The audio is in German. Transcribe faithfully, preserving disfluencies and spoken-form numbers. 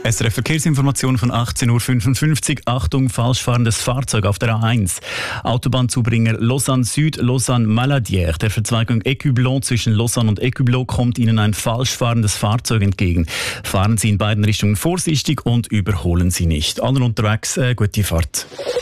S R F Verkehrsinformation von achtzehn Uhr fünfundfünfzig. Achtung, falschfahrendes Fahrzeug auf der A eins. Autobahnzubringer Lausanne Süd, Lausanne Maladière. Der Verzweigung Écublon zwischen Lausanne und Écublon kommt Ihnen ein falschfahrendes Fahrzeug entgegen. Fahren Sie in beiden Richtungen vorsichtig und überholen Sie nicht. Allen unterwegs, äh, gute Fahrt.